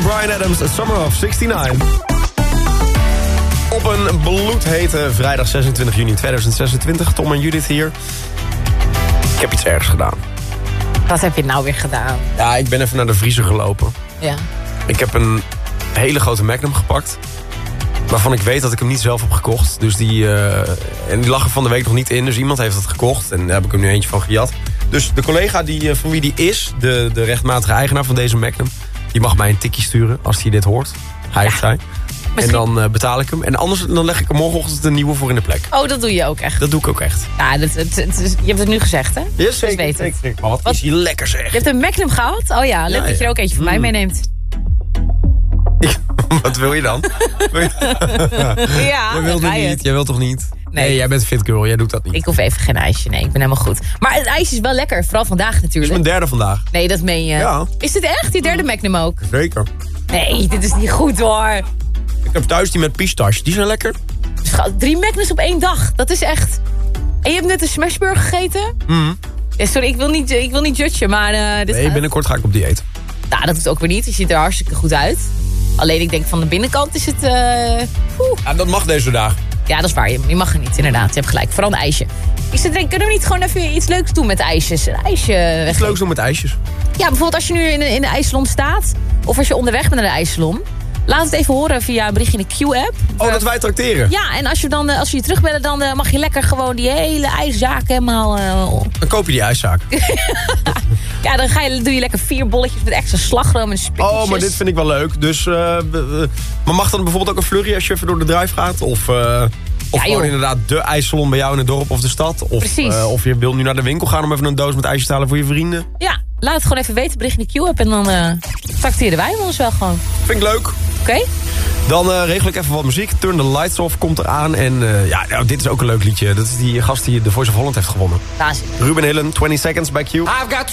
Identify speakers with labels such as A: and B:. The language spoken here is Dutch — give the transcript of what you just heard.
A: Bryan Adams, Summer of 69. Op een bloedhete vrijdag 26 juni 2026. Tom en Judith hier. Ik heb iets ergs gedaan.
B: Wat heb je nou weer gedaan?
A: Ja, ik ben even naar de vriezer gelopen.
B: Ja.
A: Ik heb een hele grote Magnum gepakt. Waarvan ik weet dat ik hem niet zelf heb gekocht. Dus die lag er van de week nog niet in. Dus iemand heeft het gekocht. En daar heb ik er nu eentje van gejat. Dus de collega van wie die is, de rechtmatige eigenaar van deze Magnum, die mag mij een tikkie sturen als hij dit hoort. Hij of zij. Misschien. En dan betaal ik hem. En anders dan leg ik er morgenochtend een nieuwe voor in de plek.
B: Oh, dat doe je ook echt?
A: Dat doe ik ook echt.
B: Ja, je hebt het nu gezegd, hè?
A: Ja, zeker. Maar wat is hier lekker, zeg.
B: Je hebt een Magnum gehad? Oh ja, leuk dat je er ook eentje van mij meeneemt.
A: Wat wil je dan?
B: Ja,
A: jij wilt het niet. Jij wilt toch niet?
B: Nee,
A: jij bent fit girl. Jij doet dat niet.
B: Ik hoef even geen ijsje. Nee, ik ben helemaal goed. Maar het ijsje is wel lekker. Vooral vandaag natuurlijk.
A: Dit is mijn derde vandaag.
B: Nee, dat meen je.
A: Ja.
B: Is dit echt? Die derde Magnum ook?
A: Zeker.
B: Nee, dit is niet goed hoor.
A: Ik heb thuis die met pistache. Die zijn lekker.
B: 3 Magnums op 1 dag. Dat is echt... En je hebt net een smashburger gegeten? Ja, sorry, ik wil niet judgen, maar...
A: Binnenkort ga ik op dieet.
B: Nou, dat hoeft ook weer niet. Je ziet er hartstikke goed uit. Alleen ik denk van de binnenkant is het...
A: Ja, dat mag deze dagen.
B: Ja, dat is waar. Je mag er niet, inderdaad. Je hebt gelijk. Vooral een ijsje. Ik zit denken, kunnen we niet gewoon even iets leuks doen met ijsjes? Een ijsje...
A: Iets leuks doen met ijsjes? Ja,
B: bijvoorbeeld als je nu in de ijssalon staat... of als je onderweg bent naar de ijssalon... Laat het even horen via een berichtje in de Q-app.
A: Oh, dat wij trakteren?
B: Ja, en als je terug bent, dan mag je lekker gewoon die hele ijszaak helemaal...
A: Dan koop je die ijszaak.
B: Ja, dan doe je lekker 4 bolletjes met extra slagroom en spikjes.
A: Oh, maar dit vind ik wel leuk. Dus, maar mag dan bijvoorbeeld ook een flurry als je even door de drive gaat? Of gewoon inderdaad de ijssalon bij jou in het dorp of de stad? Of je wilt nu naar de winkel gaan om even een doos met ijsjes te halen voor je vrienden? Ja,
B: laat het gewoon even weten, bericht in de Q-app. En dan tracteren wij ons wel gewoon.
A: Vind ik leuk.
B: Oké.
A: Dan regel ik even wat muziek. Turn the Lights Off komt eraan. En dit is ook een leuk liedje. Dat is die gast die de Voice of Holland heeft gewonnen. Ruben Hillen, 20 Seconds bij Q.